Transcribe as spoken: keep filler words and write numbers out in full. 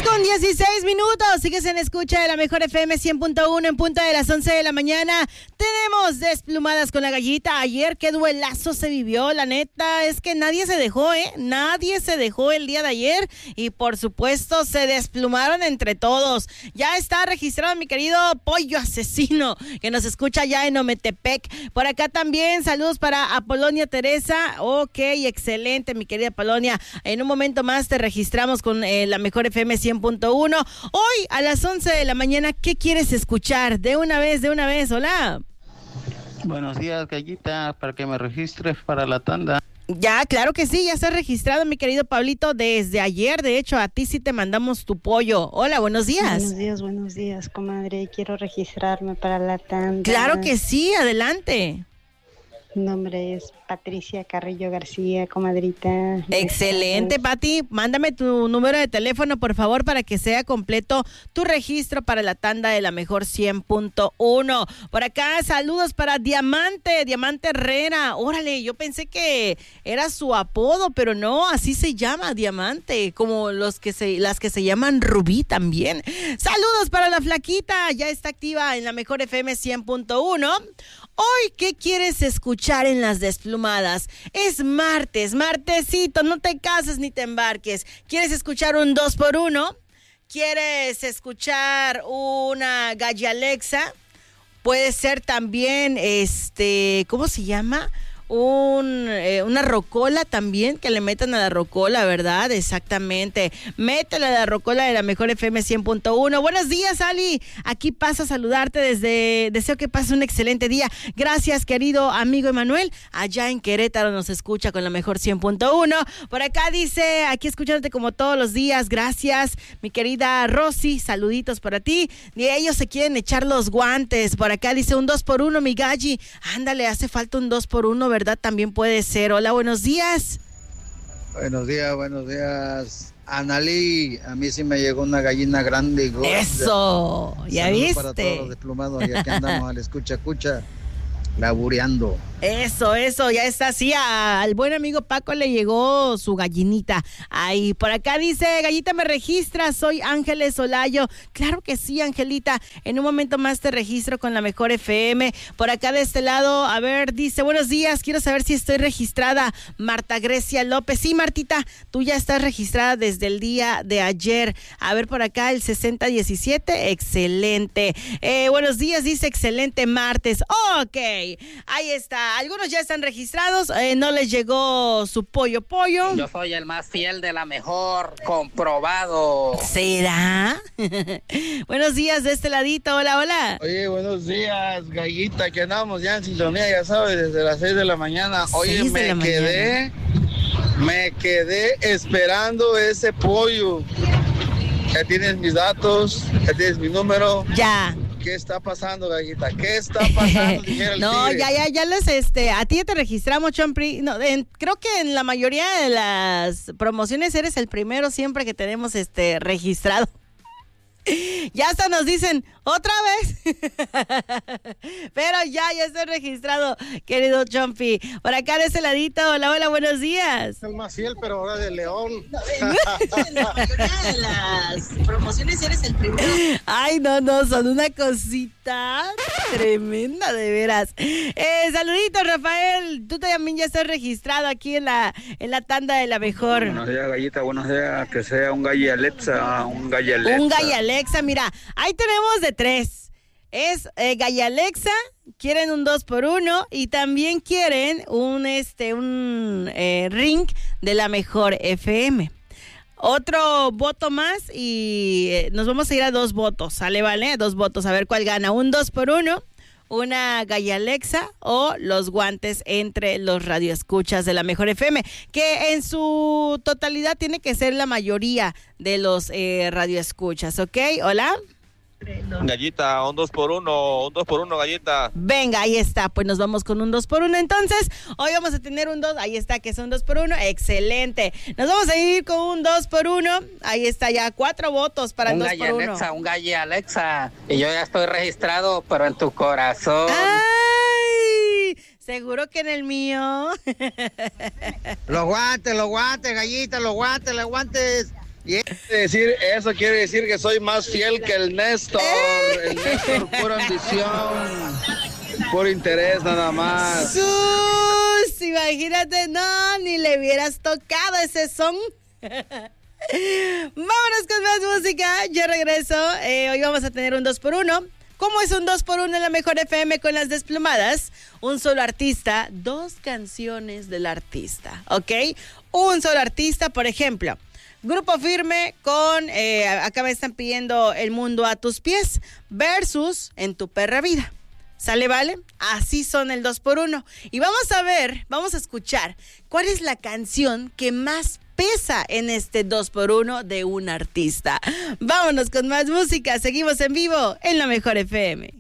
Con dieciséis minutos, sigues en escucha de la mejor F M cien punto uno en punta de las once de la mañana. Tenemos Desplumadas con la Gallita. Ayer qué duelazo se vivió, la neta, es que nadie se dejó, ¿eh? Nadie se dejó el día de ayer y por supuesto se desplumaron entre todos. Ya está registrado mi querido Pollo Asesino, que nos escucha ya en Ometepec. Por acá también, saludos para Apolonia Teresa. Ok, excelente, mi querida Apolonia. En un momento más te registramos con eh, la mejor F M cien punto uno. Hoy a las once de la mañana, ¿qué quieres escuchar? De una vez, de una vez, hola. Buenos días, Gallita, para que me registres para la tanda. Ya, claro que sí, ya está registrado, mi querido Pablito, desde ayer. De hecho, a ti sí te mandamos tu pollo. Hola, buenos días. Buenos días, buenos días, comadre. Quiero registrarme para la tanda. Claro que sí, adelante. Mi nombre es Patricia Carrillo García, comadrita. Excelente, Pati. Mándame tu número de teléfono, por favor, para que sea completo tu registro para la tanda de la mejor cien punto uno. Por acá, saludos para Diamante, Diamante Herrera. Órale, yo pensé que era su apodo, pero no, así se llama, Diamante, como los que se, las que se llaman Rubí también. Saludos para la Flaquita, ya está activa en la mejor F M cien punto uno. Hoy, ¿qué quieres escuchar en las Desplumadas? Es martes, martesito, no te cases ni te embarques. ¿Quieres escuchar un dos por uno? ¿Quieres escuchar una Galla Alexa? Puede ser también, este, ¿cómo se llama? Un, eh, una rocola también, que le metan a la rocola, ¿verdad? Exactamente. Métele a la rocola de la mejor F M cien punto uno. Buenos días, Ali. Aquí paso a saludarte desde, deseo que pases un excelente día. Gracias, querido amigo Emanuel. Allá en Querétaro nos escucha con la mejor cien punto uno. Por acá dice, aquí escuchándote como todos los días. Gracias, mi querida Rosy. Saluditos para ti. Y ellos se quieren echar los guantes. Por acá dice un dos por uno, mi Galli. Ándale, hace falta un dos por uno, ¿verdad? También puede ser. Hola, buenos días. Buenos días, buenos días. Analí, a mí sí me llegó una gallina grande y gorda. Eso, ya Saludos viste. para todos los desplumados y aquí andamos al escucha, escucha, labureando. Eso, eso, ya está así. A, al buen amigo Paco le llegó su gallinita. Ahí, por acá dice, Gallita, me registra, soy Ángeles Olayo. Claro que sí, Angelita. En un momento más te registro con la mejor F M. Por acá de este lado, a ver, dice, buenos días, quiero saber si estoy registrada. Marta Grecia López. Sí, Martita, tú ya estás registrada desde el día de ayer. A ver, por acá el sesenta diecisiete, excelente. Eh, buenos días, dice, excelente martes. Ok, ahí está. Algunos ya están registrados, eh, no les llegó su pollo pollo. Yo soy el más fiel de la mejor, comprobado. ¿Será? Buenos días de este ladito, hola, hola. Oye, buenos días, Gallita, que andamos ya en sintonía, ya sabes, desde las seis de la mañana. Oye, me quedé, mañana. me quedé esperando ese pollo. Ya tienes mis datos, ya tienes mi número. Ya. ¿Qué está pasando, Gallita? ¿Qué está pasando? No, ya, ya, ya les, este, a ti ya te registramos, Chompri. No, en, creo que en la mayoría de las promociones eres el primero siempre que tenemos, este, registrado. Ya hasta nos dicen, ¿otra vez? Pero ya, ya estoy registrado, querido Chompi. Por acá de ese ladito, hola, hola, buenos días. El más fiel, pero ahora de León. No, en la mayoría de las promociones eres el primero. Ay, no, no, son una cosita tremenda, de veras. Eh, saluditos, Rafael. Tú también ya estás registrado aquí en la, en la tanda de la mejor. Buenos días, Gallita, buenos días. Que sea un Galla Alexa, un Galla Alexa. Un Galla Alexa, mira, ahí tenemos de tres. Es eh, Galla Alexa, quieren un dos por uno y también quieren un este un eh, ring de la mejor F M. Otro voto más y eh, nos vamos a ir a dos votos, ¿sale? Vale, dos votos, a ver cuál gana, un dos por uno, una Galla Alexa o los guantes entre los radioescuchas de la mejor F M, que en su totalidad tiene que ser la mayoría de los eh, radioescuchas, ¿ok? Hola. Gallita, un dos por uno, un dos por uno, Gallita. Venga, ahí está, pues nos vamos con un dos por uno. Entonces, hoy vamos a tener un dos, ahí está, que son dos por uno, excelente. Nos vamos a ir con un dos por uno, ahí está ya, cuatro votos para el dos por uno. Un Galla Alexa, un Galla Alexa, y yo ya estoy registrado, pero en tu corazón. ¡Ay! Seguro que en el mío. Los guantes, los guantes, Gallita, los guantes, los guantes. Y decir, eso quiere decir que soy más fiel que el Néstor. El Néstor, pura ambición, por interés nada más. Sus, imagínate, no, ni le hubieras tocado ese son. Vámonos con más música. Yo regreso. Eh, hoy vamos a tener un dos por uno. ¿Cómo es un dos por uno en la Mejor F M con las desplumadas? Un solo artista, dos canciones del artista, ¿ok? Un solo artista, por ejemplo, Grupo Firme con, eh, acá me están pidiendo El Mundo a Tus Pies, versus En Tu Perra Vida. ¿Sale, vale? Así son el dos por uno. Y vamos a ver, vamos a escuchar cuál es la canción que más pesa en este dos por uno de un artista. Vámonos con más música. Seguimos en vivo en la Mejor F M.